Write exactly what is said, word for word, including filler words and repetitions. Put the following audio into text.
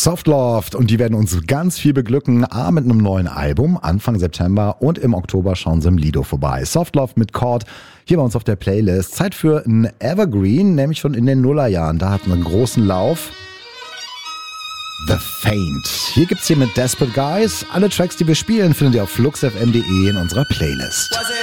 Softloft und die werden uns ganz viel beglücken. A mit einem neuen Album Anfang September und im Oktober schauen sie im Lido vorbei. Softloft mit Chord hier bei uns auf der Playlist. Zeit für ein Evergreen, nämlich schon in den Nullerjahren. Da hatten wir einen großen Lauf. The Faint. Hier gibt's hier mit Desperate Guys. Alle Tracks, die wir spielen, findet ihr auf flux f m punkt d e in unserer Playlist.